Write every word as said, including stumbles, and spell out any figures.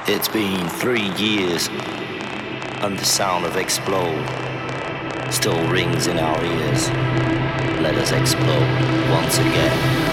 It's been three years and the sound of explode still rings in our ears. Let us explode once again.